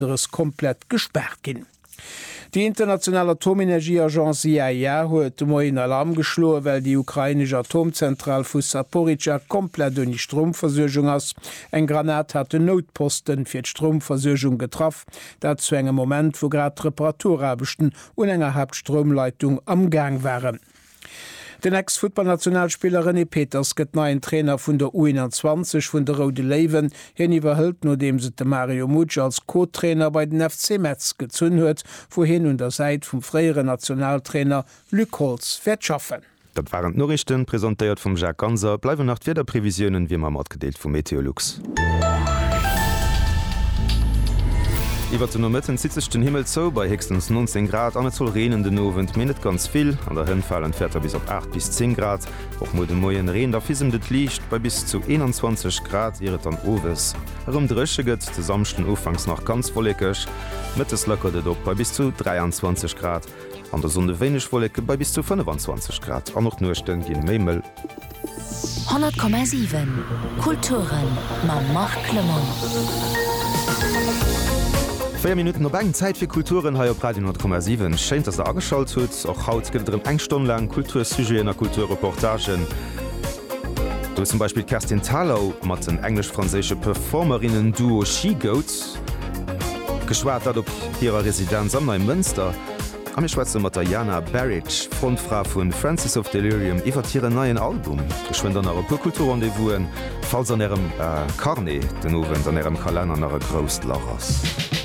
komplett gesperrt gin. Die internationale Atomenergieagenz IAEA huet moi in Alarm geschloen, weil die ukrainische Atomzentral vu Saporica komplett ohne Stromversorgung ass. Eng Granat hat den Notposten fir d Stromversorgung getroffen, dat zu engem Moment, wo grad Reparaturarbeiten und enger Hauptstromleitung am Gang waren. Den Ex-Football-Nationalspieler René Peters gëtt neuen Trainer vun der U21 vun der Rode Löwen hiniwwerhëlt, no dem se de Mario Mutsch als Co-Trainer bei den FC Metz gezünn huet, wohin und der Seit vum freiere Nationaltrainer Luc Holz schaffen. Dat waren Norrichten präsentiert vum Jacques Ganser, bleiwen nach wieder Prävisionen wie man mat gedeelt vum Meteorlux. Iwer zu Nomëtten sitzt den Himmel zo bei hextens 19 Grad an zoll Reen den Nowen minnet ganz vill, an der Hënfallen fährt bis op 8 bis 10 Grad, och mo den Moien Reen der fisem det liicht bei bis zu 21 Grad iret an Owes. Erum dresche gëtt de samchten Ufangs noch ganz vollekech, Mëttes lockert op bei bis zu 23 Grad, an der Sonde wenigch Wollecke bei bis zu 25 Grad, an noch nuerchten gin Memel. 100,7 Kulturen ma Mark Clement. 4 Minuten op eng Zeit fir Kulturen ha op Radio 10,7 scheint ass er aschalt huet, och haut gëtm eng Stonn lang Kultursujet a Kulturreportagen. Du zum Beispiel Kerstin Talau mat den englisch-franzésche Performerinnen Duo She-Goats geschwaart dat op hireer Residenz am in Münster. Am Schweze mat Jana Barrage, Frontfrau vun Francis of Delirium, iwwer hire neien Album. Geschwind an eure Kulturrendezvousen, falls an Carnet den Owen an Kalender an Grost Lachers.